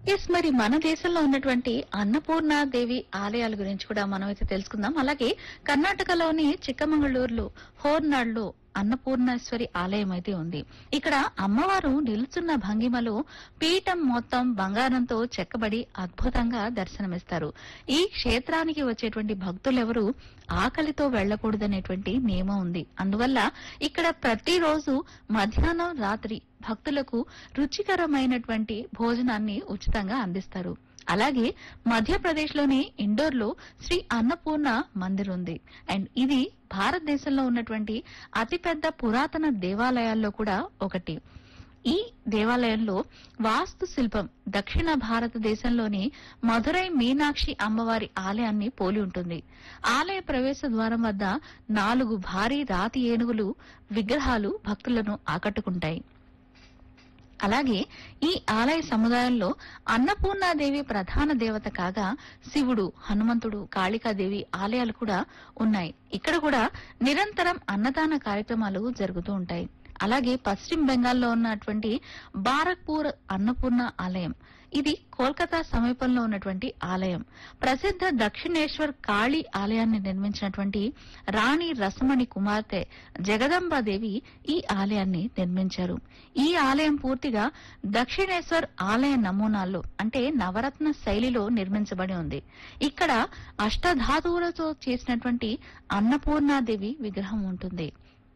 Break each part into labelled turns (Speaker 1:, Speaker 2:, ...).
Speaker 1: మరి మన దేశంలో ఉన్నటువంటి అన్నపూర్ణాదేవి ఆలయాల గురించి కూడా మనమైతే తెలుసుకుందాం. అలాగే కర్ణాటకలోని చిక్కమంగళూరులో హోర్నాడులో అన్నపూర్ణేశ్వరి ఆలయం అయితే ఉంది. ఇక్కడ అమ్మవారు నిలుచున్న భంగిమలో పీఠం మొత్తం బంగారంతో చెక్కబడి అద్భుతంగా దర్శనమిస్తారు. ఈ క్షేత్రానికి వచ్చేటువంటి భక్తులెవరూ ఆకలితో వెళ్లకూడదనేటువంటి నియమం ఉంది. అందువల్ల ఇక్కడ ప్రతిరోజు మధ్యాహ్నం రాత్రి భక్తులకు రుచికరమైనటువంటి భోజనాన్ని ఉచితంగా అందిస్తారు. అలాగే మధ్యప్రదేశ్ లోని ఇండోర్ లో శ్రీ అన్నపూర్ణ మందిర్ ఉంది. అండ్ ఇది భారతదేశంలో ఉన్నటువంటి అతిపెద్ద పురాతన దేవాలయాల్లో కూడా ఒకటి. ఈ దేవాలయంలో వాస్తు శిల్పం దక్షిణ భారతదేశంలోని మధురై మీనాక్షి అమ్మవారి ఆలయాన్ని పోలి ఉంటుంది. ఆలయ ప్రవేశ ద్వారం వద్ద 4 భారీ రాతి ఏనుగులు విగ్రహాలు భక్తులను ఆకట్టుకుంటాయి. అలాగే ఈ ఆలయ సముదాయంలో అన్నపూర్ణాదేవి ప్రధాన దేవత కాగా శివుడు, హనుమంతుడు, కాళికాదేవి ఆలయాలు కూడా ఉన్నాయి. ఇక్కడ కూడా నిరంతరం అన్నదాన కార్యక్రమాలు జరుగుతూ ఉంటాయి. అలాగే పశ్చిమ బెంగాల్లో ఉన్నటువంటి బారక్పూర్ అన్నపూర్ణ ఆలయం, ఇది కోల్కతా సమీపంలో ఉన్నటువంటి ఆలయం. ప్రసిద్ధ దక్షిణేశ్వర్ కాళీ ఆలయాన్ని నిర్మించినటువంటి రాణి రసమణి కుమార్తె జగదంబాదేవి ఈ ఆలయాన్ని నిర్మించారు. ఈ ఆలయం పూర్తిగా దక్షిణేశ్వర్ ఆలయ నమూనాల్లో అంటే నవరత్న శైలిలో నిర్మించబడి ఉంది. ఇక్కడ అష్టధాతువులతో చేసినటువంటి అన్నపూర్ణాదేవి విగ్రహం ఉంటుంది.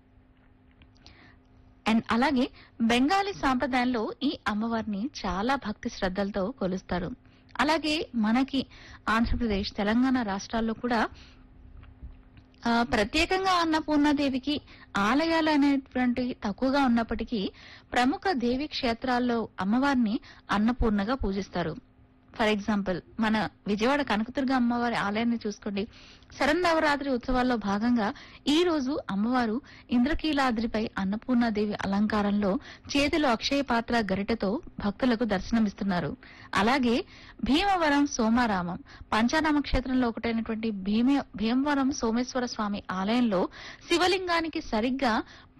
Speaker 1: అండ్ అలాగే బెంగాలీ సాంప్రదాయంలో ఈ అమ్మవారిని చాలా భక్తి శ్రద్ధలతో కొలుస్తారు. అలాగే మనకి ఆంధ్రప్రదేశ్, తెలంగాణ రాష్ట్రాల్లో కూడా ప్రత్యేకంగా అన్నపూర్ణాదేవికి ఆలయాలు అనేటువంటి తక్కువగా ఉన్నప్పటికీ ప్రముఖ దేవి క్షేత్రాల్లో అమ్మవారిని అన్నపూర్ణగా పూజిస్తారు. ఫర్ ఎగ్జాంపుల్ మన విజయవాడ కనకదుర్గ అమ్మవారి ఆలయాన్ని చూసుకోండి. శరన్నవరాత్రి ఉత్సవాల్లో భాగంగా ఈ రోజు అమ్మవారు ఇంద్రకీలాద్రిపై అన్నపూర్ణాదేవి అలంకారంలో చేతిలో అక్షయ పాత్ర గరిటెతో భక్తులకు దర్శనమిస్తున్నారు. అలాగే భీమవరం సోమారామం పంచానామ క్షేత్రంలో ఒకటైనటువంటి భీమవరం సోమేశ్వర స్వామి ఆలయంలో శివలింగానికి సరిగ్గా